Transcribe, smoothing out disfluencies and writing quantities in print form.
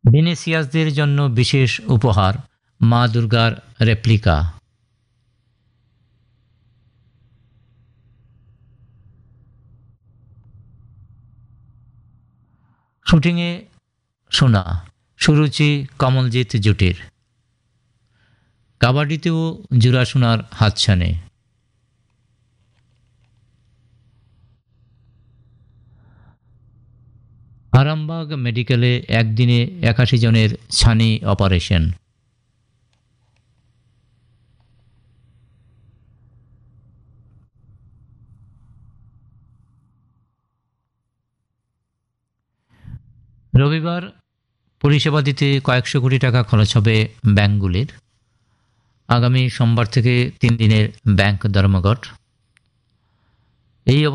ভিনিসিয়াসদের জন্য বিশেষ উপহার, মা দুর্গার রেপ্লিকা। শুটিংয়ে সোনা, সুরুচি কমলজিৎ জুটির। কাবাডিতেও জোড়া সোনার হাতছানি। আরামবাগ মেডিকেলে একদিনে 81 জনের ছানি অপারেশন। রবিবার পরিষেবা দিতে কয়েকশো কোটি টাকা খরচ হবে ব্যাংকগুলির। আগামী সোমবার থেকে 3 দিনের ব্যাংক ধর্মঘট। এই